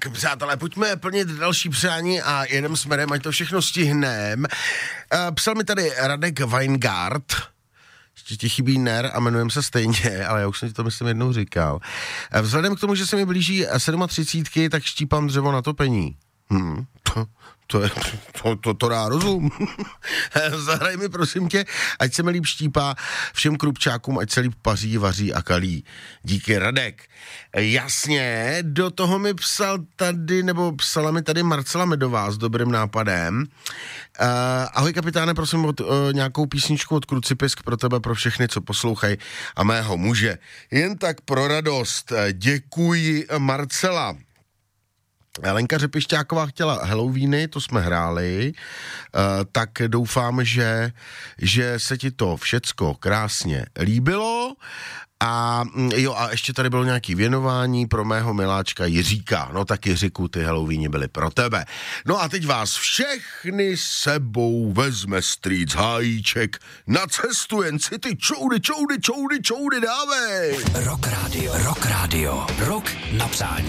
Tak, přátelé, pojďme plnit další přání a jedem směrem, ať to všechno stihnem. Psal mi tady Radek Weingart, ještě ti chybí ner a jmenujem se stejně, ale já už jsem ti to myslím jednou říkal. Vzhledem k tomu, že se mi blíží 37, tak štípám dřevo na topení. To dá rozum. Zahraj mi, prosím tě, ať se mi líp štípá všem krupčákům, ať se líp paří, vaří a kalí. Díky, Radek. Jasně, do toho mi psala mi tady Marcela Medová s dobrým nápadem. Ahoj kapitáne, prosím nějakou písničku od Krucipisk pro tebe, pro všechny, co poslouchají a mého muže. Jen tak pro radost. Děkuji, Marcela. Lenka Řepišťáková chtěla Halloweeny, to jsme hráli, tak doufám, že se ti to všecko krásně líbilo. A ještě tady bylo nějaký věnování pro mého miláčka Jiříka. No tak Jiříku, ty Halloweeny byly pro tebe. No a teď vás všechny sebou vezme Street Hájíček na cestu, jen si ty čoudy, dávej! Rock Radio, rock na přání.